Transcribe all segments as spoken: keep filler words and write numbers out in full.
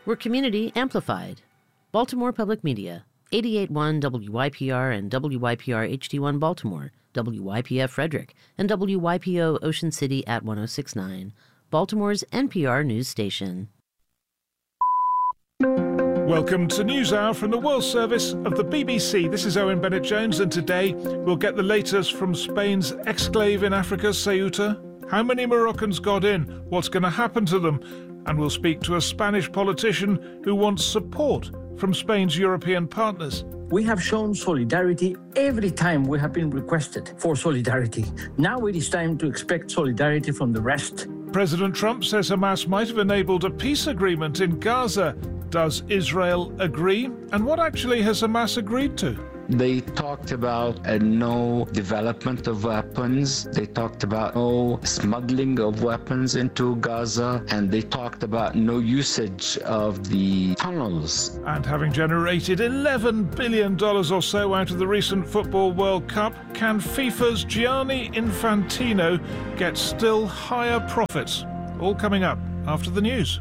We're community amplified. Baltimore Public Media, eighty-eight point one W Y P R and W Y P R H D one Baltimore, W Y P F Frederick, and W Y P O Ocean City at one oh six point nine, Baltimore's N P R news station. Welcome to NewsHour from the World Service of the B B C. This is Owen Bennett-Jones, and today we'll get the latest from Spain's exclave in Africa, Ceuta. How many Moroccans got in? What's going to happen to them? And we'll speak to a Spanish politician who wants support from Spain's European partners. We have shown solidarity every time we have been requested for solidarity. Now it is time to expect solidarity from the rest. President Trump says Hamas might have enabled a peace agreement in Gaza. Does Israel agree? And what actually has Hamas agreed to? They talked about a no development of weapons. They talked about no smuggling of weapons into Gaza. And they talked about no usage of the tunnels. And having generated eleven billion dollars or so out of the recent Football World Cup, can FIFA's Gianni Infantino get still higher profits? All coming up after the news.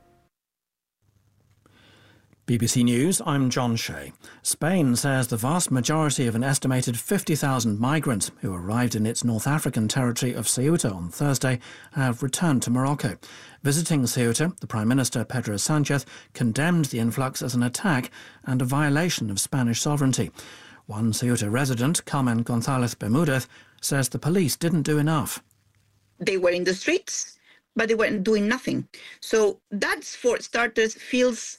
B B C News, I'm John Shea. Spain says the vast majority of an estimated fifty thousand migrants who arrived in its North African territory of Ceuta on Thursday have returned to Morocco. Visiting Ceuta, the Prime Minister Pedro Sánchez condemned the influx as an attack and a violation of Spanish sovereignty. One Ceuta resident, Carmen González Bermúdez, says the police didn't do enough. They were in the streets, but they weren't doing nothing. So that, for starters, feels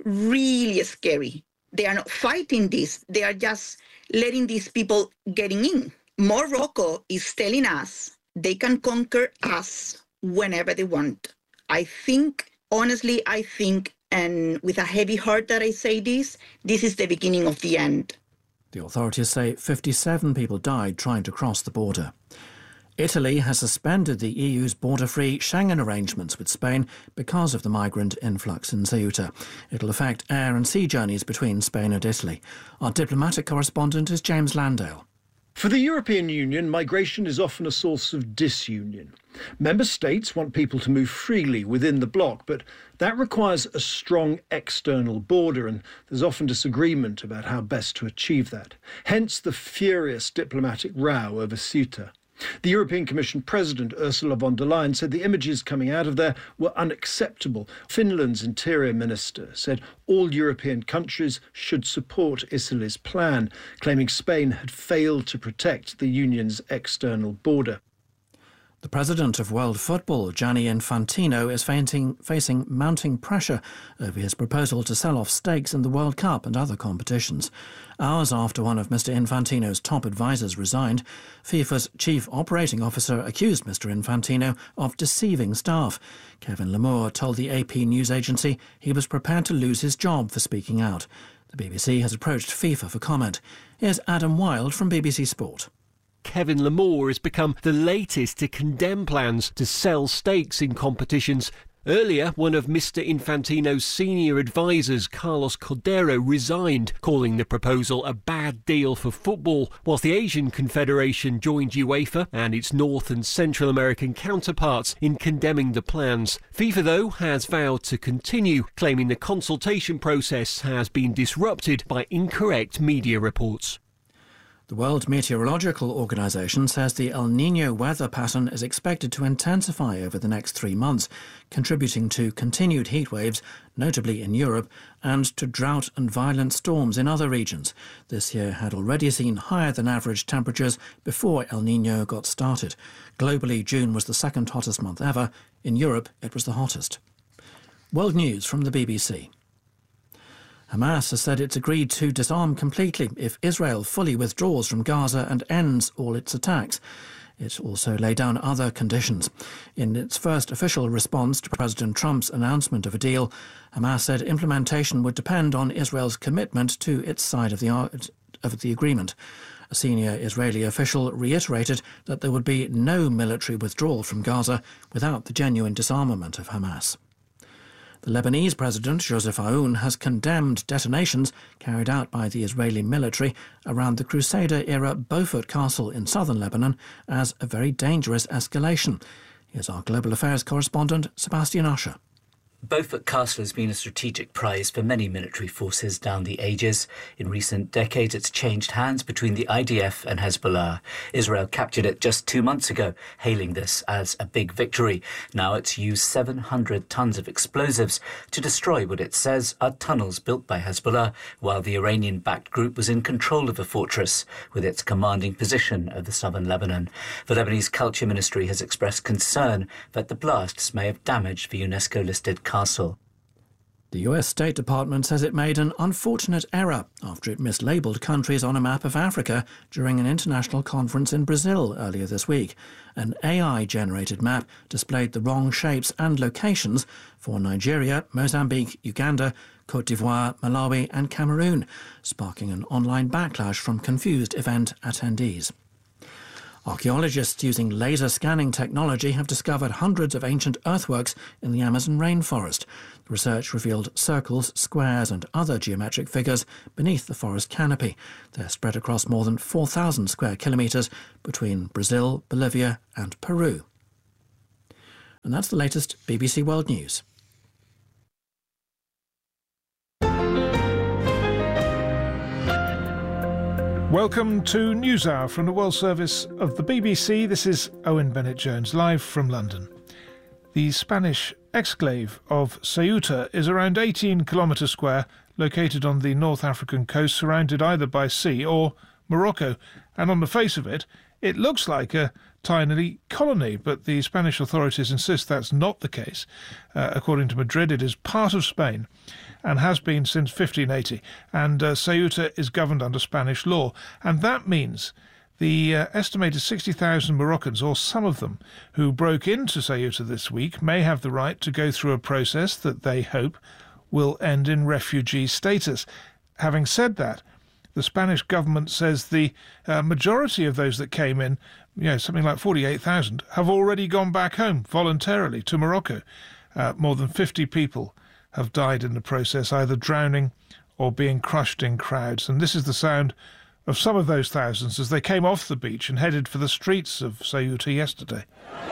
really scary. They are not fighting this. They are just letting these people getting in. Morocco is telling us they can conquer us whenever they want. I think, honestly, I think, and with a heavy heart that I say this, this is the beginning of the end. The authorities say fifty-seven people died trying to cross the border. Italy has suspended the E U's border-free Schengen arrangements with Spain because of the migrant influx in Ceuta. It'll affect air and sea journeys between Spain and Italy. Our diplomatic correspondent is James Landale. For the European Union, migration is often a source of disunion. Member states want people to move freely within the bloc, but that requires a strong external border, and there's often disagreement about how best to achieve that. Hence the furious diplomatic row over Ceuta. The European Commission President Ursula von der Leyen said the images coming out of there were unacceptable. Finland's Interior Minister said all European countries should support Italy's plan, claiming Spain had failed to protect the Union's external border. The president of World Football, Gianni Infantino, is facing, facing mounting pressure over his proposal to sell off stakes in the World Cup and other competitions. Hours after one of Mister Infantino's top advisers resigned, FIFA's chief operating officer accused Mister Infantino of deceiving staff. Kevin Lamour told the A P news agency he was prepared to lose his job for speaking out. The B B C has approached FIFA for comment. Here's Adam Wilde from B B C Sport. Kevin Lamour has become the latest to condemn plans to sell stakes in competitions. Earlier, one of Mister Infantino's senior advisers, Carlos Cordero, resigned, calling the proposal a bad deal for football, whilst the Asian Confederation joined UEFA and its North and Central American counterparts in condemning the plans. FIFA, though, has vowed to continue, claiming the consultation process has been disrupted by incorrect media reports. The World Meteorological Organization says the El Niño weather pattern is expected to intensify over the next three months, contributing to continued heat waves, notably in Europe, and to drought and violent storms in other regions. This year had already seen higher than average temperatures before El Niño got started. Globally, June was the second hottest month ever. In Europe, it was the hottest. World News from the B B C. Hamas has said it's agreed to disarm completely if Israel fully withdraws from Gaza and ends all its attacks. It also laid down other conditions. In its first official response to President Trump's announcement of a deal, Hamas said implementation would depend on Israel's commitment to its side of the, of the agreement. A senior Israeli official reiterated that there would be no military withdrawal from Gaza without the genuine disarmament of Hamas. The Lebanese President, Joseph Aoun, has condemned detonations carried out by the Israeli military around the Crusader-era Beaufort Castle in southern Lebanon as a very dangerous escalation. Here's our global affairs correspondent, Sebastian Usher. Beaufort Castle has been a strategic prize for many military forces down the ages. In recent decades, it's changed hands between the I D F and Hezbollah. Israel captured it just two months ago, hailing this as a big victory. Now it's used seven hundred tons of explosives to destroy what it says are tunnels built by Hezbollah, while the Iranian-backed group was in control of the fortress, with its commanding position over southern Lebanon. The Lebanese Culture Ministry has expressed concern that the blasts may have damaged the UNESCO-listed castle. The U S State Department says it made an unfortunate error after it mislabelled countries on a map of Africa during an international conference in Brazil earlier this week. An A I-generated map displayed the wrong shapes and locations for Nigeria, Mozambique, Uganda, Côte d'Ivoire, Malawi and Cameroon, sparking an online backlash from confused event attendees. Archaeologists using laser scanning technology have discovered hundreds of ancient earthworks in the Amazon rainforest. The research revealed circles, squares and other geometric figures beneath the forest canopy. They're spread across more than four thousand square kilometres between Brazil, Bolivia and Peru. And that's the latest B B C World News. Welcome to NewsHour from the World Service of the B B C. This is Owen Bennett-Jones, live from London. The Spanish exclave of Ceuta is around eighteen kilometres square, located on the North African coast, surrounded either by sea or Morocco. And on the face of it, it looks like a tiny colony, but the Spanish authorities insist that's not the case. Uh, according to Madrid, it is part of Spain and has been since fifteen eighty, and uh, Ceuta is governed under Spanish law. And that means the uh, estimated sixty thousand Moroccans, or some of them, who broke into Ceuta this week may have the right to go through a process that they hope will end in refugee status. Having said that, the Spanish government says the uh, majority of those that came in, you know, something like forty-eight thousand, have already gone back home voluntarily to Morocco. Uh, more than fifty people have died in the process, either drowning or being crushed in crowds. And this is the sound of some of those thousands as they came off the beach and headed for the streets of Ceuta yesterday.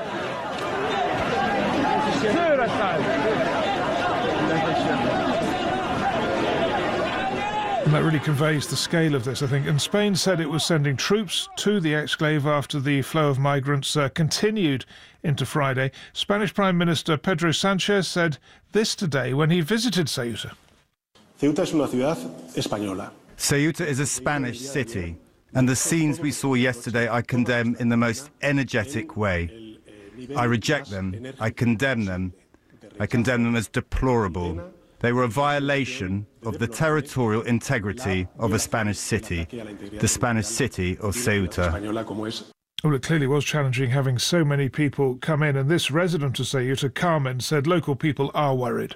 And that really conveys the scale of this, I think. And Spain said it was sending troops to the exclave after the flow of migrants uh, continued into Friday. Spanish Prime Minister Pedro Sánchez said this today when he visited Ceuta. Ceuta es una ciudad española. Ceuta is a Spanish city, and the scenes we saw yesterday I condemn in the most energetic way. I reject them, I condemn them, I condemn them as deplorable. They were a violation of the territorial integrity of a Spanish city, the Spanish city of Ceuta. Well, it clearly was challenging having so many people come in, and this resident of Ceuta, Carmen, said local people are worried.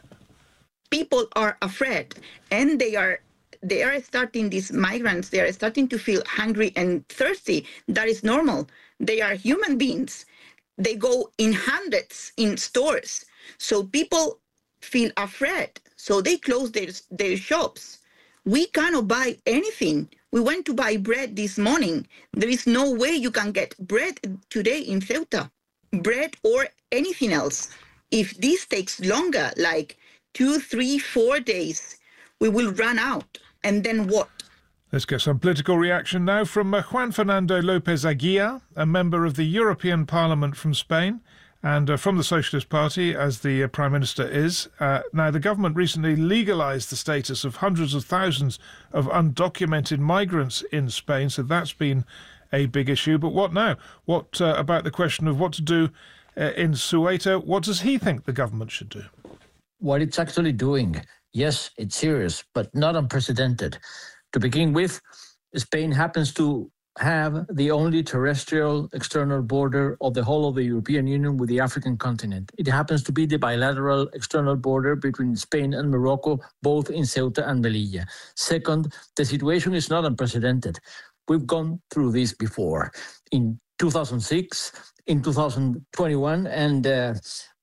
People are afraid, and they are they are starting, these migrants, they are starting to feel hungry and thirsty. That is normal. They are human beings. They go in hundreds in stores. So people feel afraid. So they close their, their shops. We cannot buy anything. We went to buy bread this morning. There is no way you can get bread today in Ceuta, bread or anything else. If this takes longer, like two, three, four days, we will run out. And then what? Let's get some political reaction now from uh, Juan Fernando López Aguilar, a member of the European Parliament from Spain, and uh, from the Socialist Party, as the uh, Prime Minister is. Uh, now, the government recently legalised the status of hundreds of thousands of undocumented migrants in Spain, so that's been a big issue. But what now? What uh, about the question of what to do uh, in Ceuta? What does he think the government should do? What it's actually doing, yes, it's serious, but not unprecedented. To begin with, Spain happens to have the only terrestrial external border of the whole of the European Union with the African continent. It happens to be the bilateral external border between Spain and Morocco, both in Ceuta and Melilla. Second, the situation is not unprecedented. We've gone through this before, in two thousand six, in two thousand twenty-one, and uh,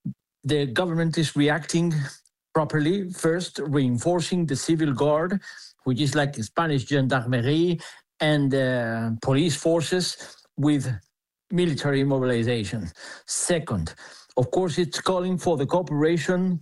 the government is reacting properly, first reinforcing the civil guard, which is like Spanish gendarmerie, and uh, police forces with military mobilization. Second, of course, it's calling for the cooperation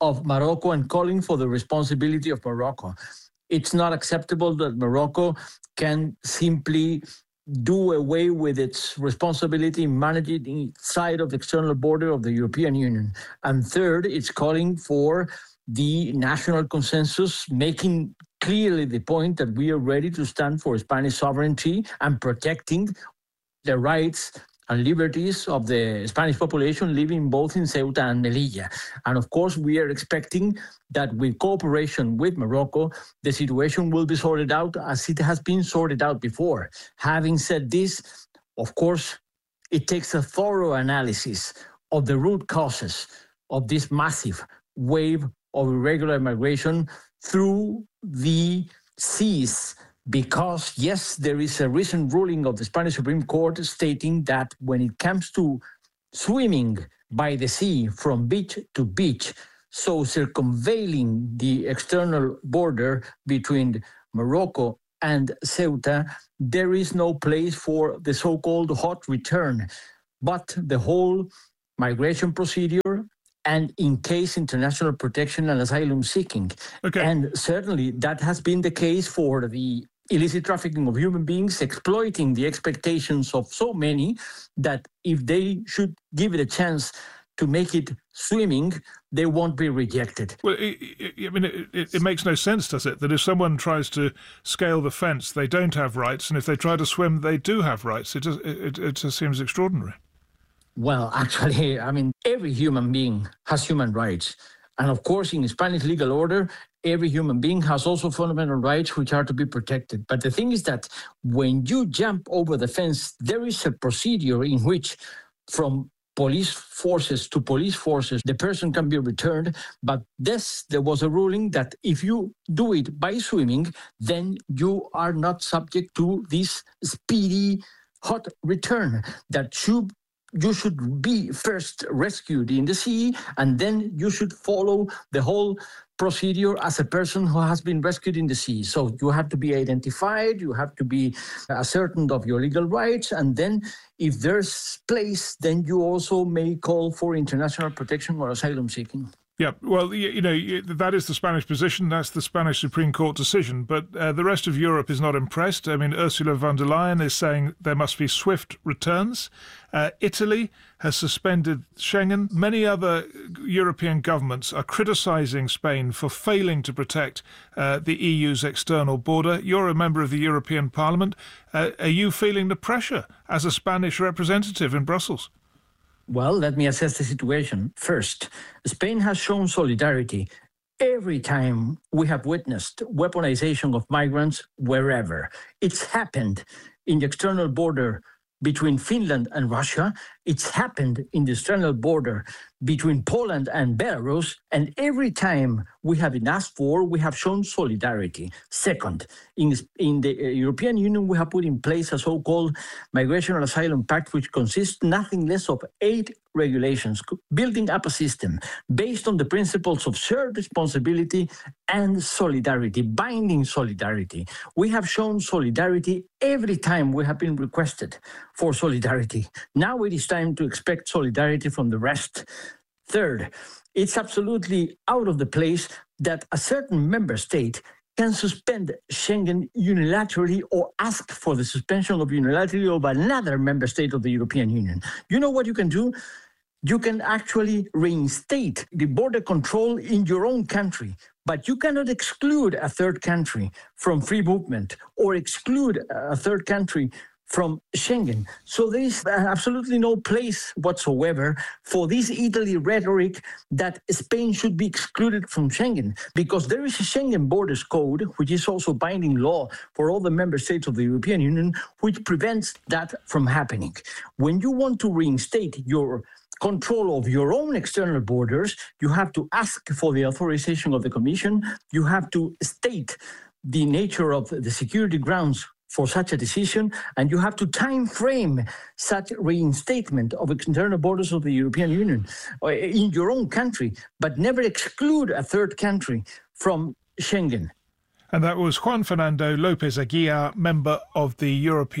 of Morocco and calling for the responsibility of Morocco. It's not acceptable that Morocco can simply do away with its responsibility in managing the side of the external border of the European Union. And third, it's calling for the national consensus, making clearly the point that we are ready to stand for Spanish sovereignty and protecting the rights and liberties of the Spanish population living both in Ceuta and Melilla. And of course, we are expecting that with cooperation with Morocco, the situation will be sorted out as it has been sorted out before. Having said this, of course, it takes a thorough analysis of the root causes of this massive wave of irregular migration through the seas. Because, yes, there is a recent ruling of the Spanish Supreme Court stating that when it comes to swimming by the sea from beach to beach, so circumventing the external border between Morocco and Ceuta, there is no place for the so-called hot return. But the whole migration procedure and in case international protection and asylum seeking. Okay. And certainly that has been the case for the illicit trafficking of human beings, exploiting the expectations of so many that if they should give it a chance to make it swimming, they won't be rejected. Well, it, it, I mean, it, it, it makes no sense, does it, that if someone tries to scale the fence, they don't have rights, and if they try to swim, they do have rights. It just, it, it just seems extraordinary. Well, actually, I mean, every human being has human rights. And of course, in Spanish legal order, every human being has also fundamental rights which are to be protected. But the thing is that when you jump over the fence, there is a procedure in which from police forces to police forces, the person can be returned. But this, there was a ruling that if you do it by swimming, then you are not subject to this speedy hot return that should you should be first rescued in the sea, and then you should follow the whole procedure as a person who has been rescued in the sea. So you have to be identified, you have to be ascertained of your legal rights, and then if there's place, then you also may call for international protection or asylum seeking. Yeah, well, you, you know, that is the Spanish position. That's the Spanish Supreme Court decision. But uh, the rest of Europe is not impressed. I mean, Ursula von der Leyen is saying there must be swift returns. Uh, Italy has suspended Schengen. Many other European governments are criticising Spain for failing to protect uh, the E U's external border. You're a member of the European Parliament. Uh, are you feeling the pressure as a Spanish representative in Brussels? Well, let me assess the situation. First, Spain has shown solidarity every time we have witnessed weaponization of migrants wherever. It's happened in the external border between Finland and Russia. It's happened in the external border between Poland and Belarus. And every time we have been asked for, we have shown solidarity. Second, in, in the European Union, we have put in place a so-called Migration and Asylum Pact, which consists nothing less of eight regulations, building up a system based on the principles of shared responsibility and solidarity, binding solidarity. We have shown solidarity every time we have been requested for solidarity. Now it is time to expect solidarity from the rest. Third, it's absolutely out of the place that a certain member state can suspend Schengen unilaterally or ask for the suspension of unilaterally of another member state of the European Union. You know what you can do? You can actually reinstate the border control in your own country, but you cannot exclude a third country from free movement or exclude a third country from Schengen. So there is absolutely no place whatsoever for this Italy rhetoric that Spain should be excluded from Schengen, because there is a Schengen Borders Code, which is also binding law for all the member states of the European Union, which prevents that from happening. When you want to reinstate your control of your own external borders, you have to ask for the authorization of the Commission, you have to state the nature of the security grounds for such a decision, and you have to time frame such reinstatement of external borders of the European Union in your own country, but never exclude a third country from Schengen. And that was Juan Fernando López Aguiar, member of the European Parliament.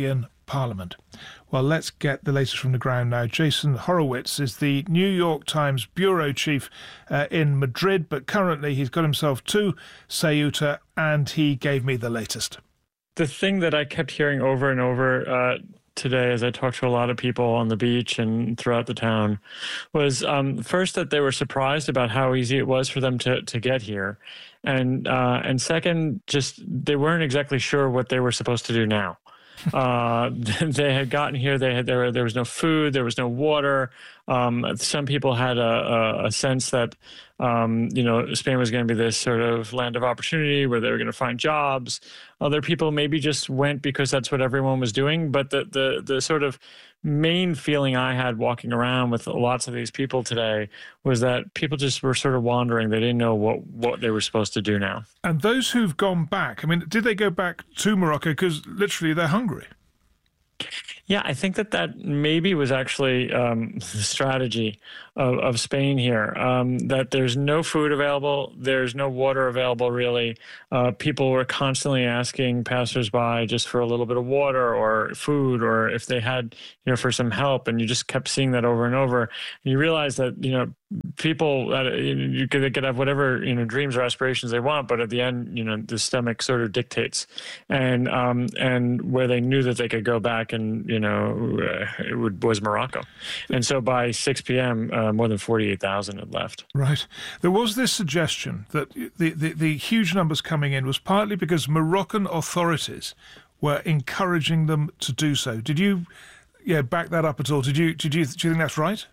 Parliament. Well, let's get the latest from the ground now. Jason Horowitz is the New York Times bureau chief uh, in Madrid, but currently he's got himself to Ceuta, and he gave me the latest. The thing that I kept hearing over and over uh, today as I talked to a lot of people on the beach and throughout the town was um, first that they were surprised about how easy it was for them to, to get here. And uh, and second, just they weren't exactly sure what they were supposed to do now. uh, they had gotten here. They had there. There was no food. There was no water. Um, some people had a, a, a sense that um, you know Spain was going to be this sort of land of opportunity where they were going to find jobs. Other people maybe just went because that's what everyone was doing. But the the the sort of main feeling I had walking around with lots of these people today was that people just were sort of wandering. They didn't know what, what they were supposed to do now. And those who've gone back, I mean, did they go back to Morocco? Because literally they're hungry. Yeah, I think that that maybe was actually um, the strategy of, of Spain here, um, that there's no food available, there's no water available, really. Uh, people were constantly asking passersby just for a little bit of water or food, or if they had, you know, for some help, and you just kept seeing that over and over. And you realize that, you know, people, uh, you could, they could have whatever, you know, dreams or aspirations they want, but at the end, you know, the stomach sort of dictates. And um, and where they knew that they could go back and, you know, uh, it would, was Morocco. And so by six p.m., uh, more than forty-eight thousand had left. Right. There was this suggestion that the, the, the huge numbers coming in was partly because Moroccan authorities were encouraging them to do so. Did you yeah, back that up at all? Did you, did you, do you think that's right?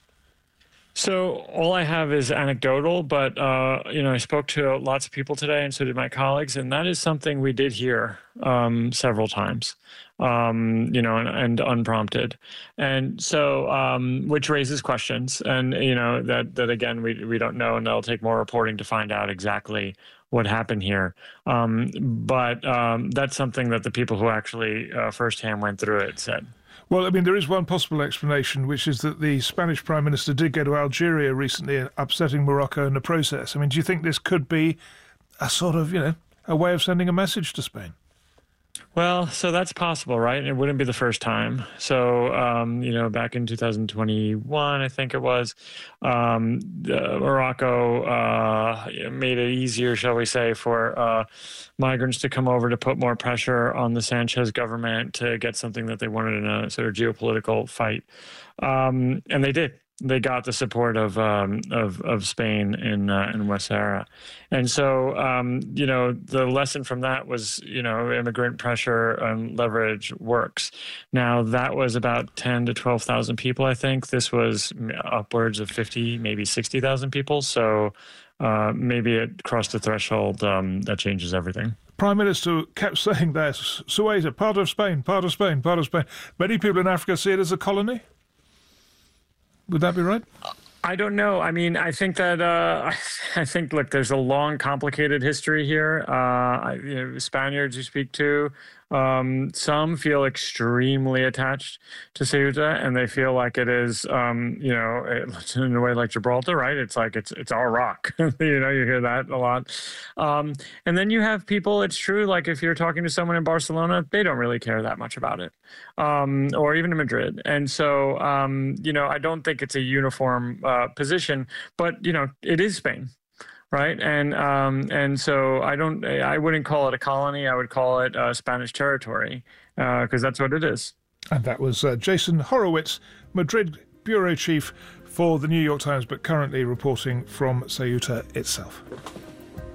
So all I have is anecdotal, but, uh, you know, I spoke to lots of people today, and so did my colleagues, and that is something we did hear um, several times, um, you know, and, and unprompted. And so, um, which raises questions, and, you know, that, that again, we, we don't know, and that'll take more reporting to find out exactly what happened here. Um, but um, that's something that the people who actually uh, firsthand went through it said. Well, I mean, there is one possible explanation, which is that the Spanish Prime Minister did go to Algeria recently, upsetting Morocco in the process. I mean, do you think this could be a sort of, you know, a way of sending a message to Spain? Well, so that's possible, right? It wouldn't be the first time. So, um, you know, back in two thousand twenty-one, I think it was, um, uh, Morocco uh, made it easier, shall we say, for uh, migrants to come over to put more pressure on the Sanchez government to get something that they wanted in a sort of geopolitical fight. Um, and they did. They got the support of um, of, of Spain in uh, in West Sahara, and so um, you know the lesson from that was you know immigrant pressure and leverage works. Now that was about ten to twelve thousand people, I think. This was upwards of fifty, maybe sixty thousand people. So uh, maybe it crossed the threshold um, that changes everything. Prime Minister kept saying that Ceuta, part of Spain, part of Spain, part of Spain. Many people in Africa see it as a colony. Would that be right? I don't know. I mean, I think that uh, I think, look, there's a long, complicated history here. Uh, I, you know, Spaniards you speak to, um, some feel extremely attached to Ceuta, and they feel like it is, um, you know, it, in a way like Gibraltar, right? It's like it's it's our rock. you know, you hear that a lot. Um, and then you have people. It's true. Like if you're talking to someone in Barcelona, they don't really care that much about it, um, or even in Madrid. And so, um, you know, I don't think it's a uniform uh, position, but you know, it is Spain. Right. And um, and so I don't I wouldn't call it a colony. I would call it uh, Spanish territory because uh, that's what it is. And that was uh, Jason Horowitz, Madrid bureau chief for the New York Times, but currently reporting from Ceuta itself.